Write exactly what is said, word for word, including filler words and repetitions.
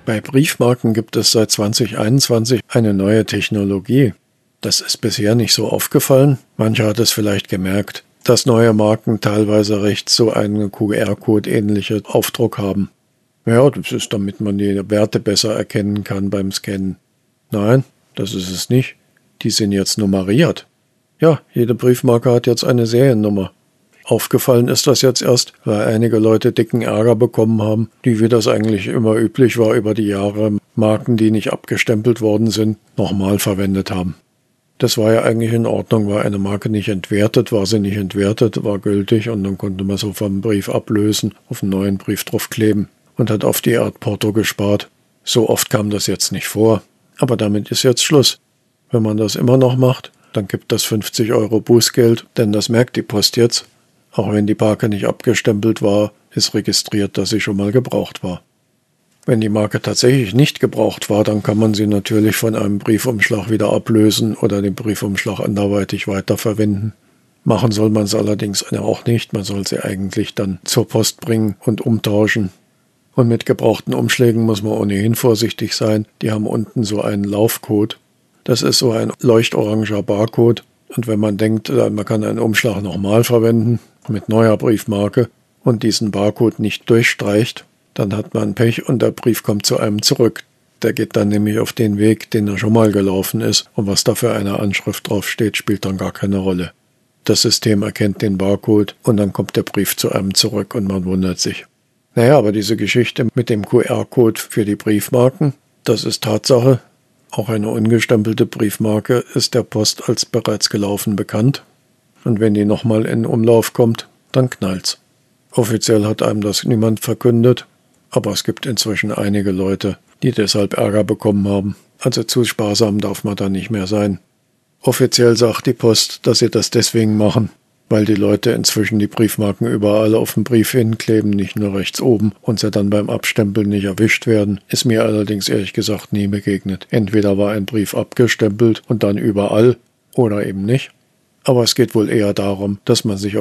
Bei Briefmarken gibt es seit zwanzig einundzwanzig eine neue Technologie. Das ist bisher nicht so aufgefallen. Mancher hat es vielleicht gemerkt, dass neue Marken teilweise rechts so einen Q R-Code ähnlichen Aufdruck haben. Ja, das ist, damit man die Werte besser erkennen kann beim Scannen. Nein, das ist es nicht. Die sind jetzt nummeriert. Ja, jede Briefmarke hat jetzt eine Seriennummer. Aufgefallen ist das jetzt erst, weil einige Leute dicken Ärger bekommen haben, die, wie das eigentlich immer üblich war, über die Jahre Marken, die nicht abgestempelt worden sind, nochmal verwendet haben. Das war ja eigentlich in Ordnung, war eine Marke nicht entwertet, war sie nicht entwertet, war gültig und dann konnte man so vom Brief ablösen, auf einen neuen Brief draufkleben und hat auf die Art Porto gespart. So oft kam das jetzt nicht vor, aber damit ist jetzt Schluss. Wenn man das immer noch macht, dann gibt das fünfzig Euro Bußgeld, denn das merkt die Post jetzt. Auch wenn die Marke nicht abgestempelt war, ist registriert, dass sie schon mal gebraucht war. Wenn die Marke tatsächlich nicht gebraucht war, dann kann man sie natürlich von einem Briefumschlag wieder ablösen oder den Briefumschlag anderweitig weiterverwenden. Machen soll man es allerdings auch nicht, man soll sie eigentlich dann zur Post bringen und umtauschen. Und mit gebrauchten Umschlägen muss man ohnehin vorsichtig sein, die haben unten so einen Laufcode. Das ist so ein leuchtoranger Barcode. Und wenn man denkt, man kann einen Umschlag nochmal verwenden, mit neuer Briefmarke, und diesen Barcode nicht durchstreicht, dann hat man Pech und der Brief kommt zu einem zurück. Der geht dann nämlich auf den Weg, den er schon mal gelaufen ist, und was da für eine Anschrift draufsteht, spielt dann gar keine Rolle. Das System erkennt den Barcode und dann kommt der Brief zu einem zurück und man wundert sich. Naja, aber diese Geschichte mit dem Q R-Code für die Briefmarken, das ist Tatsache. Auch eine ungestempelte Briefmarke ist der Post als bereits gelaufen bekannt. Und wenn die nochmal in Umlauf kommt, dann knallt's. Offiziell hat einem das niemand verkündet, aber es gibt inzwischen einige Leute, die deshalb Ärger bekommen haben. Also zu sparsam darf man da nicht mehr sein. Offiziell sagt die Post, dass sie das deswegen machen, weil die Leute inzwischen die Briefmarken überall auf dem Brief hinkleben, nicht nur rechts oben, und sie dann beim Abstempeln nicht erwischt werden. Ist mir allerdings ehrlich gesagt nie begegnet. Entweder war ein Brief abgestempelt und dann überall oder eben nicht. Aber es geht wohl eher darum, dass man sich